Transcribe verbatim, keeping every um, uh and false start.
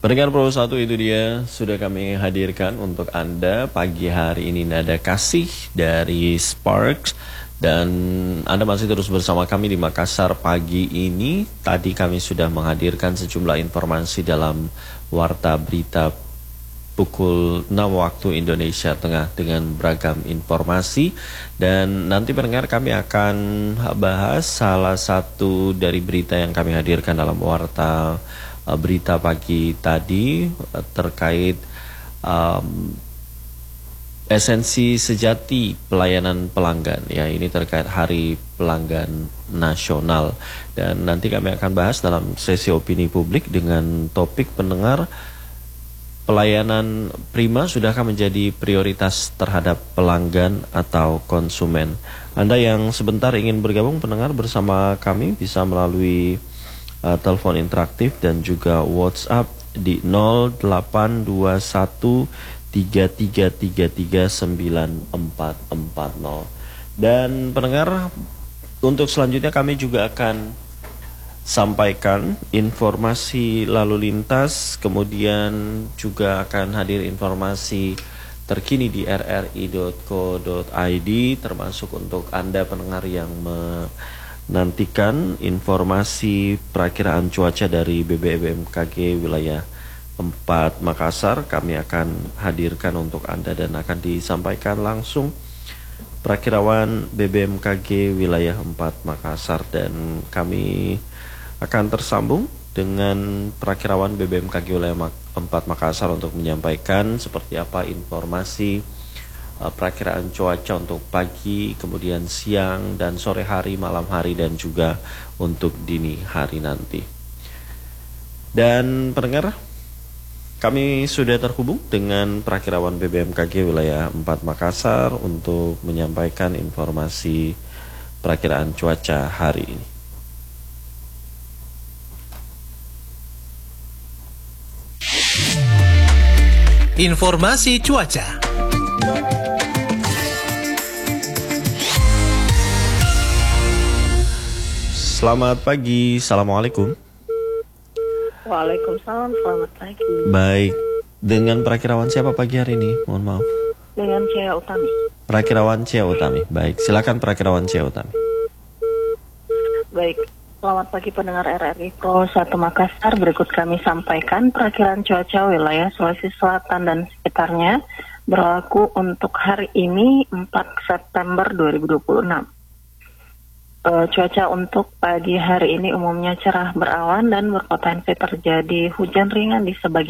Pendengar Pro satu, itu dia sudah kami hadirkan untuk Anda pagi hari ini, nada kasih dari Sparks. Dan Anda masih terus bersama kami di Makassar pagi ini. Tadi kami sudah menghadirkan sejumlah informasi dalam Warta Berita pukul enam waktu Indonesia Tengah dengan beragam informasi. Dan nanti pendengar, kami akan bahas salah satu dari berita yang kami hadirkan dalam Warta Berita pagi tadi terkait um, esensi sejati pelayanan pelanggan. Ya, ini terkait Hari Pelanggan Nasional. Dan nanti kami akan bahas dalam sesi opini publik dengan topik pendengar, pelayanan prima sudahkah menjadi prioritas terhadap pelanggan atau konsumen? Anda yang sebentar ingin bergabung pendengar bersama kami bisa melalui Uh, telepon interaktif dan juga WhatsApp di nol delapan dua satu tiga tiga tiga tiga sembilan empat empat nol. Dan pendengar, untuk selanjutnya kami juga akan sampaikan informasi lalu lintas, kemudian juga akan hadir informasi terkini di r r i dot co dot i d, termasuk untuk Anda pendengar yang me nantikan informasi perakiraan cuaca dari B B M K G wilayah empat Makassar. Kami akan hadirkan untuk Anda dan akan disampaikan langsung perakiraan B B M K G wilayah empat Makassar. Dan kami akan tersambung dengan perakiraan B B M K G wilayah empat Makassar untuk menyampaikan seperti apa informasi perakiraan cuaca untuk pagi, kemudian siang dan sore hari, malam hari, dan juga untuk dini hari nanti. Dan pendengar, kami sudah terhubung dengan perakiraan B B M K G wilayah empat Makassar untuk menyampaikan informasi perakiraan cuaca hari ini. Informasi cuaca. Selamat pagi, Assalamualaikum. Waalaikumsalam, selamat pagi. Baik, dengan perakirawan siapa pagi hari ini? Mohon maaf. Dengan Cia Utami. Perakirawan Cia Utami. Baik, silakan perakirawan Cia Utami. Baik, selamat pagi pendengar R R I Pro satu Makassar. Berikut kami sampaikan perakiraan cuaca wilayah Sulawesi Selatan dan sekitarnya berlaku untuk hari ini empat September dua ribu dua puluh enam. Uh, cuaca untuk pagi hari ini umumnya cerah berawan dan berpotensi terjadi hujan ringan di sebagian